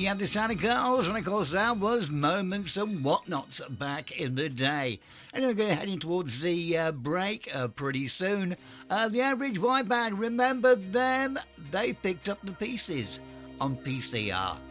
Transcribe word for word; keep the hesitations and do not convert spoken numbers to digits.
You had the Santa Claus, and of course that was Moments and Whatnots back in the day. And we're going to heading towards the uh, break uh, pretty soon. Uh, the Average White Band, remember them? They picked up the pieces on P C R.